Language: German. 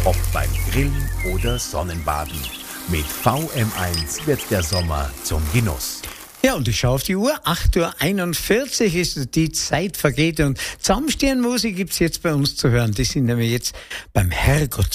ob beim Grillen oder Sonnenbaden. Mit VM1 wird der Sommer zum Genuss. Ja, und ich schaue auf die Uhr, 8.41 Uhr ist die Zeit vergeht und Zusammenstehen Musik gibt's jetzt bei uns zu hören. Die sind nämlich jetzt beim Herrgott